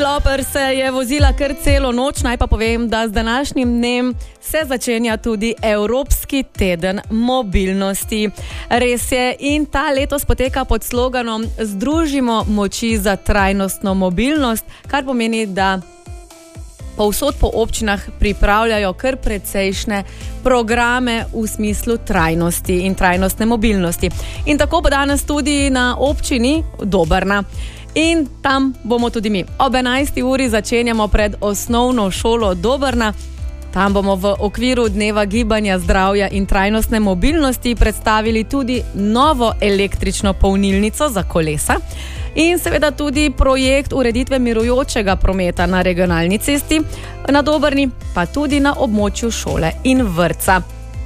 Loper se je vozila kar celo noč, naj pa povem, da z današnjim dnem se začenja tudi Evropski teden mobilnosti. Res je, in ta letos poteka pod sloganom Združimo moči za trajnostno mobilnost, kar pomeni, da povsod po občinah pripravljajo kar precejšnje programe v smislu trajnosti in trajnostne mobilnosti. In tako bo danes tudi na občini Dobrna. In tam bomo tudi mi. Ob 11. uri začenjamo pred osnovno šolo Dobrna. Tam bomo v okviru Dneva gibanja, zdravja in trajnostne mobilnosti predstavili tudi novo električno polnilnico za kolesa in seveda tudi projekt ureditve mirujočega prometa na regionalni cesti na Dobrni, pa tudi na območju šole in vrtca.